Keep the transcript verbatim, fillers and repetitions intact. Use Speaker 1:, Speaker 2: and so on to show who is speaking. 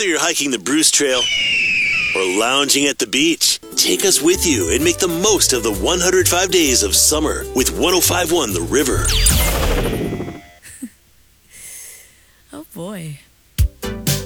Speaker 1: Whether you're hiking the Bruce Trail or lounging at the beach, take us with you and make the most of the one hundred five days of summer with one oh five point one The River.
Speaker 2: Oh boy.